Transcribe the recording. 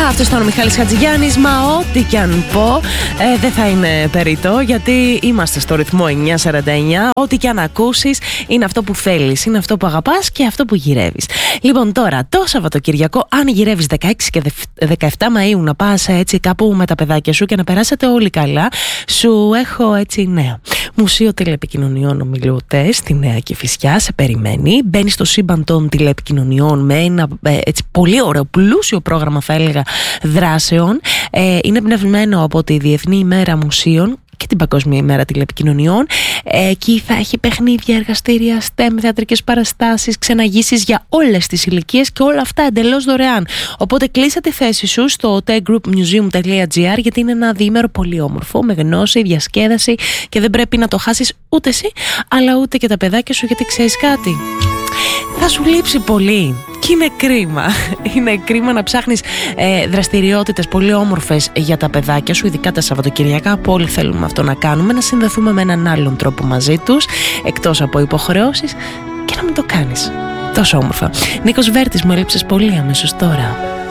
Αυτό ήταν ο Μιχάλης Χατζηγιάννης. Μα ό,τι κι αν πω δεν θα είναι περιττό, γιατί είμαστε στο ρυθμό 949. Ό,τι κι αν ακούσεις είναι αυτό που θέλεις, είναι αυτό που αγαπάς και αυτό που γυρεύεις. Λοιπόν, τώρα το Σαββατοκυριακό, αν γυρεύεις 16 και 17 Μαΐου, να πας έτσι κάπου με τα παιδάκια σου και να περάσετε όλοι καλά, σου έχω έτσι νέα. Μουσείο Τηλεπικοινωνιών Ομιλωτές στη Νέα Κηφισιά σε περιμένει. Μπαίνει στο σύμπαν των τηλεπικοινωνιών με ένα έτσι πολύ ωραίο, πλούσιο πρόγραμμα, θα έλεγα, δράσεων. Είναι εμπνευσμένο από τη Διεθνή ημέρα Μουσείων και την Παγκόσμια ημέρα τηλεπικοινωνιών. Εκεί θα έχει παιχνίδια, εργαστήρια, STEM, θεατρικές παραστάσεις, ξεναγήσεις για όλες τις ηλικίες και όλα αυτά εντελώς δωρεάν. Οπότε κλείσε τη θέση σου στο techgroupmuseum.gr, γιατί είναι ένα διήμερο πολύ όμορφο, με γνώση, διασκέδαση, και δεν πρέπει να το χάσεις ούτε εσύ αλλά ούτε και τα παιδάκια σου, γιατί ξέρεις κάτι, θα σου λείψει πολύ. Και είναι κρίμα. Είναι κρίμα να ψάχνεις δραστηριότητες πολύ όμορφες για τα παιδάκια σου, ειδικά τα Σαββατοκυριακά, που όλοι θέλουμε αυτό να κάνουμε, να συνδεθούμε με έναν άλλον τρόπο μαζί τους, εκτός από υποχρεώσεις, και να μην το κάνεις τόσο όμορφα. Νίκος Βέρτης, μου έλειψες πολύ αμέσως τώρα.